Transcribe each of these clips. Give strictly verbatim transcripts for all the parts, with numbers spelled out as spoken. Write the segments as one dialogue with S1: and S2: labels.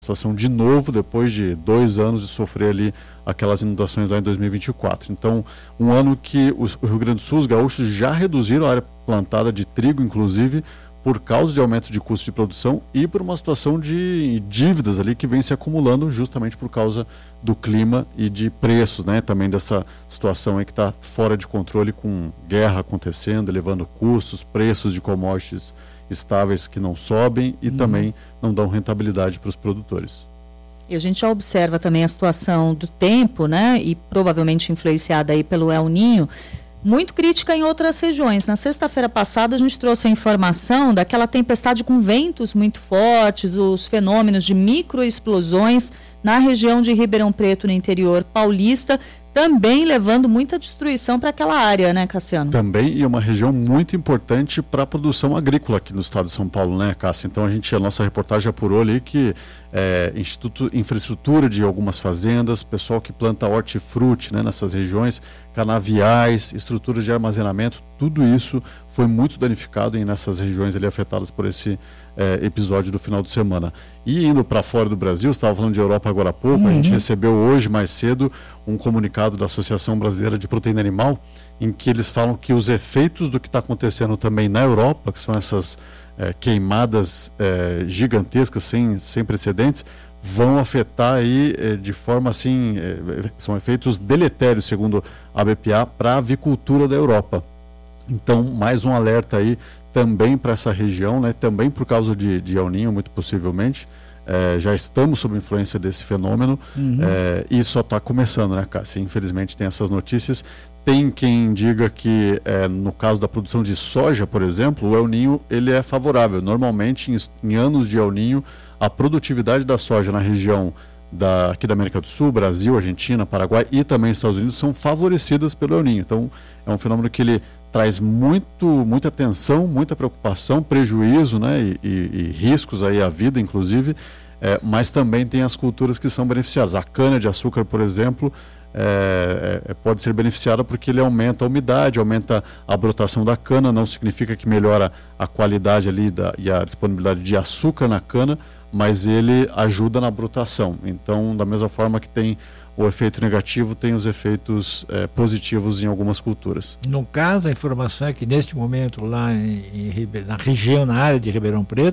S1: situação de novo, depois de dois anos de sofrer ali aquelas inundações lá em dois mil e vinte e quatro. Então, um ano que os, o Rio Grande do Sul, os gaúchos já reduziram a área plantada de trigo, inclusive, por causa de aumento de custo de produção e por uma situação de dívidas ali que vem se acumulando justamente por causa do clima e de preços, né? Também dessa situação aí que está fora de controle, com guerra acontecendo, elevando custos, preços de commodities estáveis que não sobem e uhum. também não dão rentabilidade para os produtores.
S2: E a gente já observa também a situação do tempo, né? E provavelmente influenciada aí pelo El Niño, muito crítica em outras regiões. Na sexta-feira passada a gente trouxe a informação daquela tempestade com ventos muito fortes, os fenômenos de microexplosões na região de Ribeirão Preto, no interior paulista, também levando muita destruição para aquela área, né, Cassiano? Também, e uma região muito importante para a produção agrícola aqui no estado de São Paulo, né, Cássia? Então a gente, a nossa reportagem apurou ali que é, instituto, infraestrutura de algumas fazendas, pessoal que planta hortifruti, né, nessas regiões, canaviais, estrutura de armazenamento, tudo isso foi muito danificado em nessas regiões ali afetadas por esse é, episódio do final de semana. E indo para fora do Brasil, estava falando de Europa agora há pouco, uhum. a gente recebeu hoje mais cedo um comunicado da Associação Brasileira de Proteína Animal, em que eles falam que os efeitos do que está acontecendo também na Europa, que são essas é, queimadas é, gigantescas, sem, sem precedentes, vão afetar aí é, de forma assim, é, são efeitos deletérios, segundo a B P A, para a avicultura da Europa. Então, mais um alerta aí também para essa região, né, também por causa de, de El Niño, muito possivelmente. É, já estamos sob influência desse fenômeno uhum. é, e só está começando, né, Cássia? Infelizmente tem essas notícias. Tem quem diga que é, no caso da produção de soja, por exemplo, o El Niño ele é favorável. Normalmente, em, em anos de El Niño, a produtividade da soja na região da, aqui da América do Sul, Brasil, Argentina, Paraguai e também Estados Unidos são favorecidas pelo El Niño. Então, é um fenômeno que ele traz muito, muita atenção, muita preocupação, prejuízo, né, e, e, e riscos aí à vida, inclusive, é, mas também tem as culturas que são beneficiadas. A cana-de-açúcar, por exemplo, é, é, pode ser beneficiada porque ele aumenta a umidade, aumenta a brotação da cana, não significa que melhora a qualidade ali da, e a disponibilidade de açúcar na cana, mas ele ajuda na brotação. Então, da mesma forma que tem o efeito negativo, tem os efeitos é, positivos em algumas culturas.
S3: No caso, a informação é que neste momento lá em, em, na região, na área de Ribeirão Preto,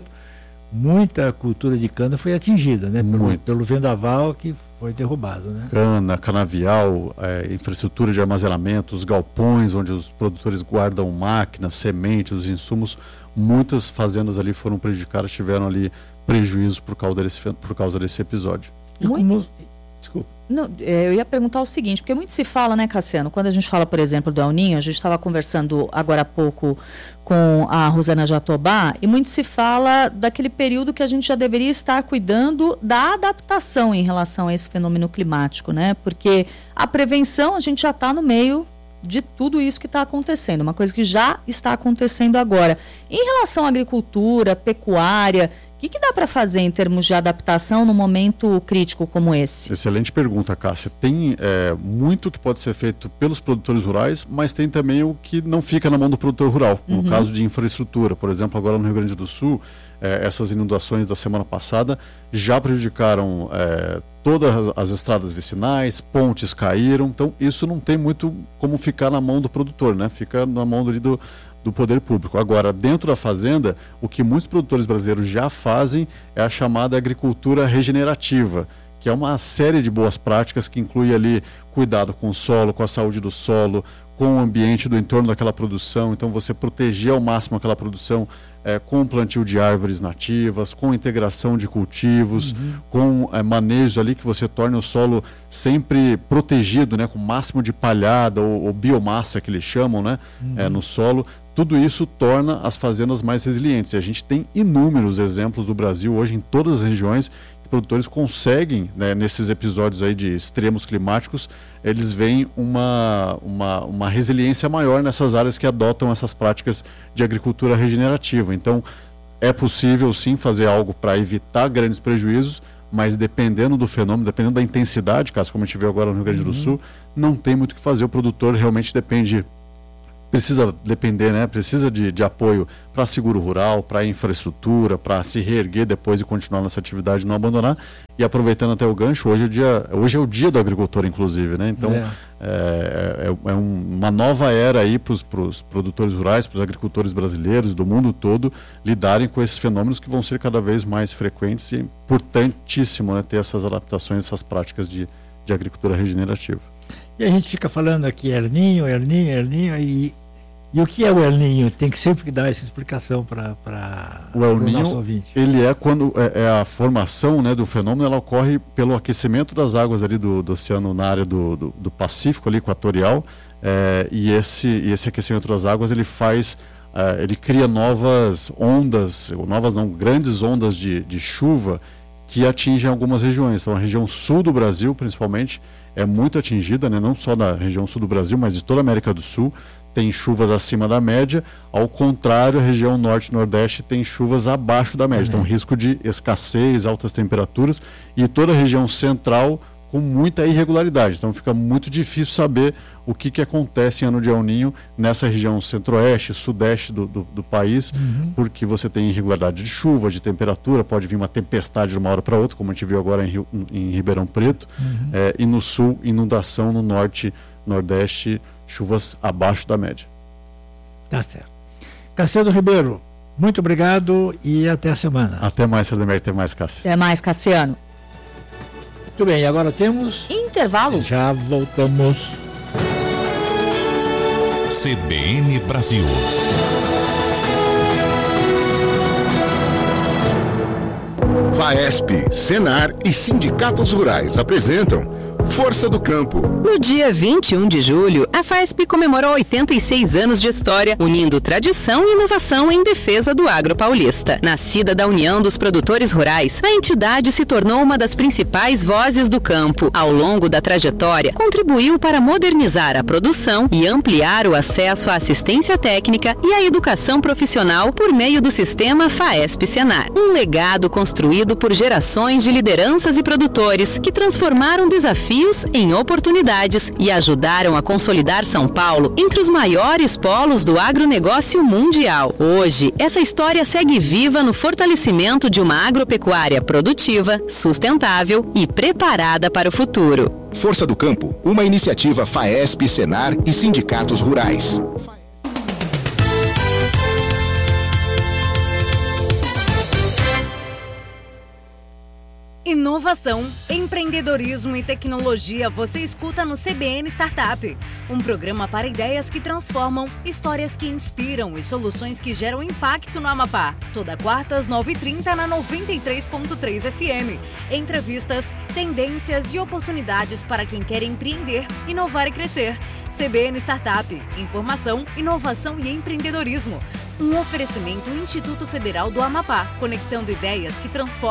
S3: muita cultura de cana foi atingida, né? Pelo, pelo vendaval que foi derrubado, né?
S1: Cana, canavial, é, infraestrutura de armazenamento, os galpões onde os produtores guardam máquinas, sementes, os insumos, muitas fazendas ali foram prejudicadas, tiveram ali prejuízo por causa desse, por causa desse episódio.
S2: Muito... Desculpa. Não, eu ia perguntar o seguinte, porque muito se fala, né, Cassiano, quando a gente fala, por exemplo, do El Niño, a gente estava conversando agora há pouco com a Rosana Jatobá, e muito se fala daquele período que a gente já deveria estar cuidando da adaptação em relação a esse fenômeno climático, né, porque a prevenção a gente já está no meio de tudo isso que está acontecendo, uma coisa que já está acontecendo agora. Em relação à agricultura, pecuária, o que, que dá para fazer em termos de adaptação num momento crítico como esse?
S1: Excelente pergunta, Cássia. Tem é, muito que pode ser feito pelos produtores rurais, mas tem também o que não fica na mão do produtor rural. No uhum. caso de infraestrutura, por exemplo, agora no Rio Grande do Sul, é, essas inundações da semana passada já prejudicaram é, todas as estradas vicinais, pontes caíram, então isso não tem muito como ficar na mão do produtor, né? Fica na mão ali do do poder público. Agora, dentro da fazenda, o que muitos produtores brasileiros já fazem é a chamada agricultura regenerativa, que é uma série de boas práticas que inclui ali cuidado com o solo, com a saúde do solo, com o ambiente do entorno daquela produção, então você proteger ao máximo aquela produção é, com o plantio de árvores nativas, com integração de cultivos, uhum. com é, manejo ali que você torne o solo sempre protegido, né, com o máximo de palhada ou, ou biomassa que eles chamam, né, uhum. é, no solo. Tudo isso torna as fazendas mais resilientes. E a gente tem inúmeros exemplos do Brasil hoje em todas as regiões que produtores conseguem, né, nesses episódios aí de extremos climáticos, eles veem uma, uma, uma resiliência maior nessas áreas que adotam essas práticas de agricultura regenerativa. Então, é possível sim fazer algo para evitar grandes prejuízos, mas dependendo do fenômeno, dependendo da intensidade, caso como a gente viu agora no Rio Grande do Sul, não tem muito o que fazer. O produtor realmente depende precisa depender, né? Precisa de, de apoio para seguro rural, para infraestrutura, para se reerguer depois e continuar nessa atividade e não abandonar. E aproveitando até o gancho, hoje é o dia, hoje é o dia do agricultor, inclusive, né? Então, é, é, é, é uma nova era aí para os produtores rurais, para os agricultores brasileiros do mundo todo lidarem com esses fenômenos que vão ser cada vez mais frequentes e é importantíssimo, né, ter essas adaptações, essas práticas de, de agricultura regenerativa.
S3: E a gente fica falando aqui El Ninho, El Ninho, El Ninho, e, e o que é o El Ninho? Tem que sempre dar essa explicação para o nosso ouvinte.
S1: Ele é quando é, é a formação, né, do fenômeno, ela ocorre pelo aquecimento das águas ali do, do oceano na área do, do, do Pacífico, ali, equatorial, é, e, esse, e esse aquecimento das águas ele faz, é, ele cria novas ondas, novas não, grandes ondas de, de chuva que atingem algumas regiões. Então a região sul do Brasil, principalmente, é muito atingida, né? Não só da região sul do Brasil, mas de toda a América do Sul, tem chuvas acima da média. Ao contrário, a região norte e nordeste tem chuvas abaixo da média. Então, risco de escassez, altas temperaturas, e toda a região central com muita irregularidade. Então, fica muito difícil saber o que, que acontece em ano de El Ninho nessa região centro-oeste, sudeste do, do, do país, uhum. porque você tem irregularidade de chuva, de temperatura, pode vir uma tempestade de uma hora para outra, como a gente viu agora em, Rio, em Ribeirão Preto, uhum. é, e no sul, inundação, no norte, nordeste, chuvas abaixo da média.
S3: Tá certo. Cassiano Ribeiro, muito obrigado e até a semana.
S1: Até mais, Sardemer, até mais, Cássio.
S2: Até mais, Cassiano.
S3: Muito bem, agora temos...
S2: intervalo.
S3: Já voltamos.
S4: C B N Brasil. FAESP, Senar e sindicatos rurais apresentam Força do Campo.
S5: No dia vinte e um de julho, a FAESP comemorou oitenta e seis anos de história, unindo tradição e inovação em defesa do agro paulista. Nascida da união dos produtores rurais, a entidade se tornou uma das principais vozes do campo. Ao longo da trajetória, contribuiu para modernizar a produção e ampliar o acesso à assistência técnica e à educação profissional por meio do sistema FAESP-Senar. Um legado construído por gerações de lideranças e produtores que transformaram desafios em oportunidades e ajudaram a consolidar São Paulo entre os maiores polos do agronegócio mundial. Hoje, essa história segue viva no fortalecimento de uma agropecuária produtiva, sustentável e preparada para o futuro.
S4: Força do Campo, uma iniciativa FAESP, Senar e sindicatos rurais.
S6: Inovação, empreendedorismo e tecnologia você escuta no C B N Startup. Um programa para ideias que transformam, histórias que inspiram e soluções que geram impacto no Amapá. Toda quarta às nove e trinta na noventa e três ponto três F M. Entrevistas, tendências e oportunidades para quem quer empreender, inovar e crescer. C B N Startup, informação, inovação e empreendedorismo. Um oferecimento Instituto Federal do Amapá, conectando ideias que transformam